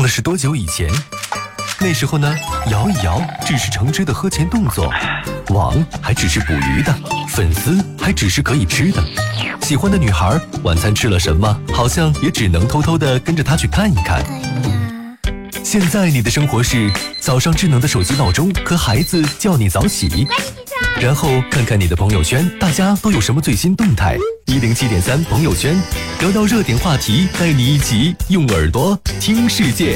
了是多久以前？那时候呢，摇一摇只是橙汁的喝前动作，网还只是捕鱼的，粉丝还只是可以吃的。喜欢的女孩晚餐吃了什么，好像也只能偷偷的跟着她去看一看。现在你的生活是早上智能的手机闹钟和孩子叫你早起，然后看看你的朋友圈，大家都有什么最新动态。107.3朋友圈，聊聊热点话题，带你一起用耳朵听世界。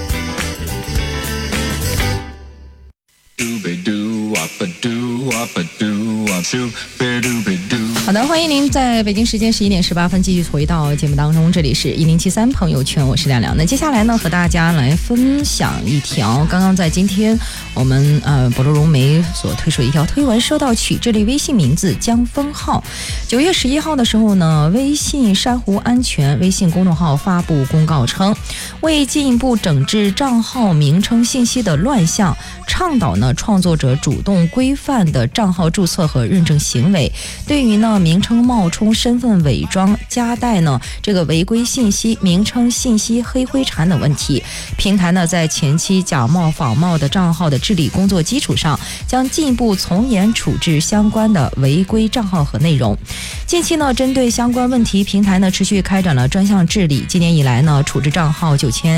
好的，欢迎您在北京时间11点18分继续回到节目当中，这里是1073朋友圈，我是亮亮。那接下来呢，和大家来分享一条刚刚在今天我们博罗融媒所推出的一条推文，说到取这类微信名字将封号。9月11号的时候呢，微信珊瑚安全微信公众号发布公告称，为进一步整治账号名称信息的乱象，倡导呢创作者主动规范的账号注册和认证行为，对于呢名称冒充、身份伪装、夹带呢这个违规信息、名称信息黑灰产等问题，平台呢在前期假冒仿冒的账号的治理工作基础上，将进一步从严处置相关的违规账号和内容。近期呢，针对相关问题，平台呢持续开展了专项治理。今年以来呢，处置账号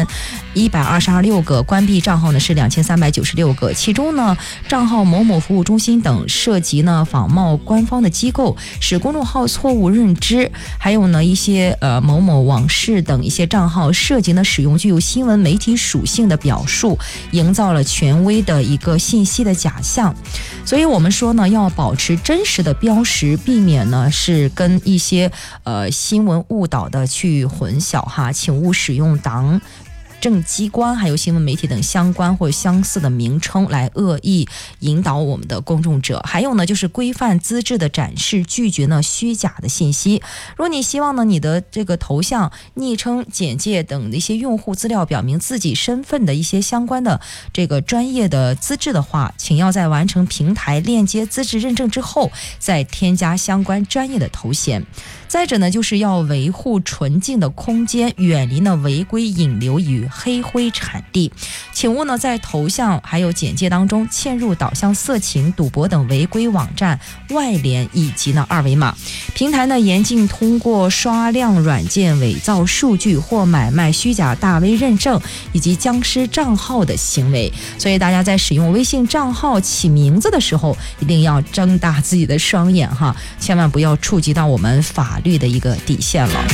9126个，关闭账号呢是2396个，其中呢，账号某某服务中心等涉及呢仿冒官方的机构，使公众号错误认知，还有呢一些某某网事等一些账号涉及呢使用具有新闻媒体属性的表述，营造了权威的一个信息的假象。所以我们说呢，要保持真实的标识，避免呢是跟一些新闻误导的去混淆哈，请勿使用党政机关还有新闻媒体等相关或相似的名称来恶意引导我们的公众者。还有呢，就是规范资质的展示，拒绝呢虚假的信息。如果你希望呢你的这个头像、昵称、简介等的一些用户资料表明自己身份的一些相关的这个专业的资质的话，请要在完成平台链接资质认证之后，再添加相关专业的头衔。再者呢，就是要维护纯净的空间，远离呢违规引流与黑灰产地，请勿呢在头像还有简介当中嵌入导向色情、赌博等违规网站外联以及呢二维码。平台呢严禁通过刷量软件伪造数据或买卖虚假大 V 认证以及僵尸账号的行为。所以大家在使用微信账号起名字的时候，一定要睁大自己的双眼哈，千万不要触及到我们法律的一个底线了。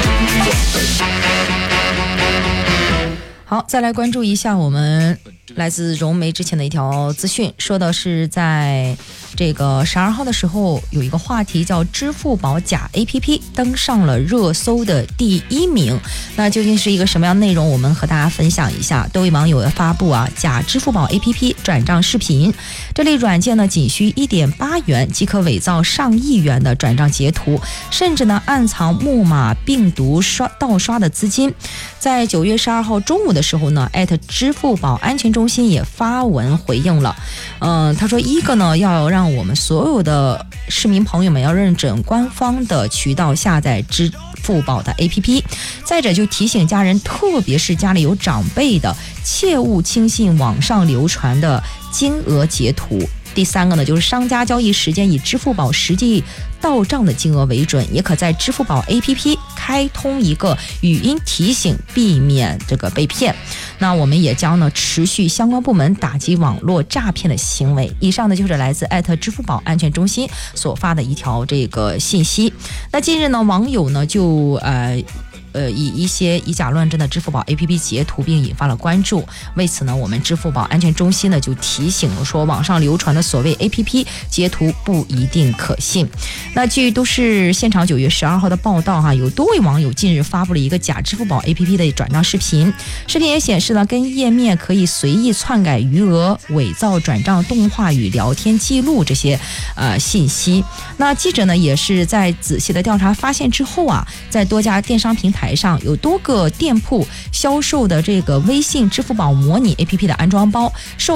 好，再来关注一下我们来自融媒之前的一条资讯，说的是在这个12号的时候，有一个话题叫支付宝假 APP 登上了热搜的第1名。那究竟是一个什么样的内容，我们和大家分享一下。多位网友发布假支付宝 APP 转账视频，这类软件呢仅需1.8元即可伪造上亿元的转账截图，甚至呢暗藏木马病毒盗刷的资金。在9月12号中午的时候呢，支付宝安全中心也发文回应了。他说，一个呢要让我们所有的市民朋友们要认准官方的渠道下载支付宝的 APP， 再者就提醒家人，特别是家里有长辈的，切勿轻信网上流传的金额截图。第3个呢，就是商家交易时间以支付宝实际到账的金额为准，也可在支付宝 APP 开通一个语音提醒，避免这个被骗。那我们也将呢持续相关部门打击网络诈骗的行为。以上呢就是来自支付宝安全中心所发的一条这个信息。那近日呢，网友呢就以一些以假乱真的支付宝 APP 截图，并引发了关注。为此呢，我们支付宝安全中心呢就提醒了说，网上流传的所谓 APP 截图不一定可信。那据都市现场9月12号的报道有多位网友近日发布了一个假支付宝 APP 的转账视频。视频也显示了跟页面可以随意篡改余额、伪造转账动画与聊天记录这些信息。那记者呢也是在仔细的调查发现之后在多家电商平台上有多个店铺销售的这个微信支付宝模拟 APP 的安装包，售